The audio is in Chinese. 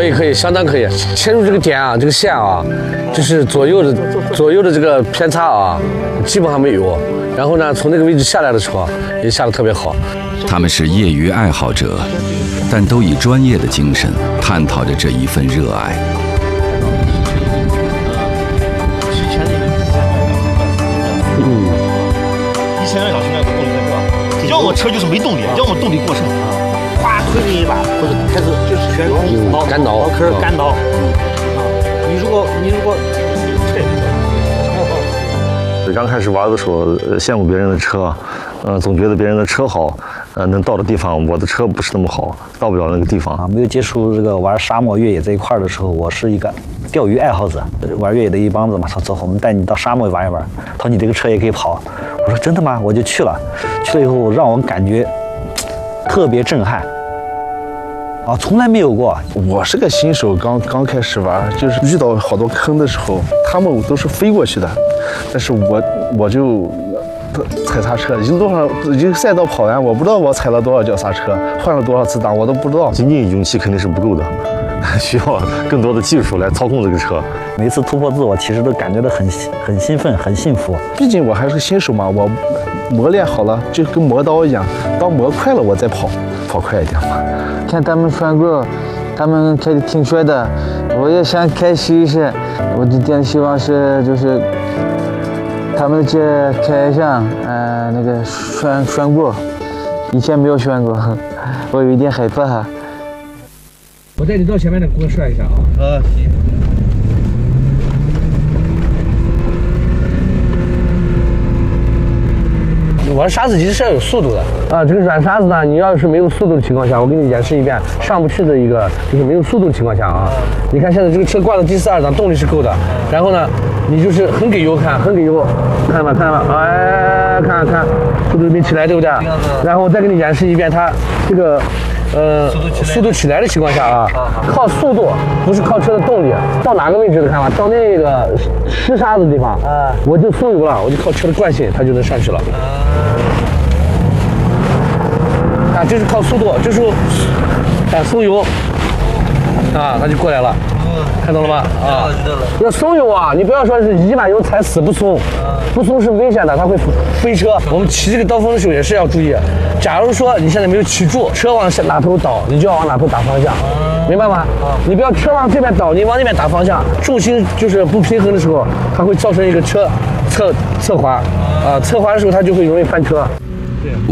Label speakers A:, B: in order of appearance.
A: 可以，相当可以。切入这个点啊，这个线啊，就是左右的这个偏差啊，基本上没有。然后呢，从那个位置下来的时候也下得特别好。
B: 他们是业余爱好者，但都以专业的精神探讨着这一份热爱。
C: 1000来小时那个动力在这，要么车就是没动力，要么动力过剩。哗推你一把，或者开始就是全
A: 干倒，
C: 老坑干倒。你如果
D: 刚开始玩的时候，羡慕别人的车，总觉得别人的车好，能到的地方，我的车不是那么好，到不了那个地方。
E: 没有接触这个玩沙漠越野这一块的时候，我是一个钓鱼爱好者，玩越野的一帮子嘛，说走，我们带你到沙漠玩一玩。他说你这个车也可以跑，我说真的吗？我就去了，去了以后让我感觉特别震撼。啊，从来没有过。
F: 我是个新手，刚开始玩，就是遇到好多坑的时候，他们都是飞过去的，但是我就踩刹车，已经赛道跑完，我不知道我踩了多少脚刹车，换了多少次档，我都不知道。
D: 仅仅勇气肯定是不够的，需要更多的技术来操控这个车。
E: 每一次突破自我，其实都感觉到很兴奋，很幸福。
F: 毕竟我还是个新手嘛，我磨练好了，就跟磨刀一样，当磨快了我再跑快一点嘛。
G: 看他们穿过，他们开的挺帅的，我也想开试一试。我的点希望是就是他们这开上，那个拴过，以前没有拴过，我有一点害怕。
A: 我带你到前面的给我涮一下啊。行。玩沙子其实是要有速度的啊，这个软沙子呢，你要是没有速度的情况下，我给你演示一遍上不去的一个，就是没有速度的情况下啊。你看现在这个车挂到第42档，动力是够的，然后呢，你就是很给油看，很给油，看到吧，哎，看，速度没起来，对不对？然后我再给你演示一遍它这个。速度起来的情况下啊，靠速度不是靠车的动力。到哪个位置的看吧，到那个湿沙子的地方，我就松油了，我就靠车的惯性，它就能上去了。啊，这是靠速度，这时候松油，啊，它就过来了。看到了吗？啊，知道了。要松油啊，你不要说是一把油踩死不松，不松是危险的，它会飞车。我们骑这个刀锋的时候也是要注意，假如说你现在没有骑住，车往哪头倒，你就要往哪头打方向，明白吗？你不要车往这边倒，你往那边打方向，重心就是不平衡的时候，它会造成一个车侧滑，侧滑的时候它就会容易翻车。